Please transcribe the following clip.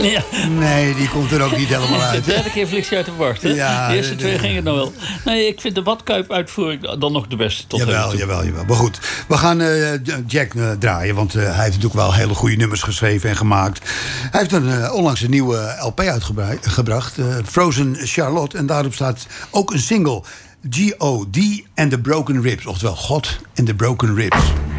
Ja. Nee, die komt er ook niet helemaal uit. De derde keer vliegt hij uit de wacht. Hè? Ja, de eerste twee gingen nog wel. Nee, ik vind de Badkuip-uitvoering dan nog de beste. Tot Jawel. Maar goed, we gaan Jack draaien. Want hij heeft natuurlijk wel hele goede nummers geschreven en gemaakt. Hij heeft onlangs een nieuwe LP uitgebracht. Frozen Charlotte. En daarop staat ook een single. G.O.D. and the Broken Ribs. Oftewel God and the Broken Ribs.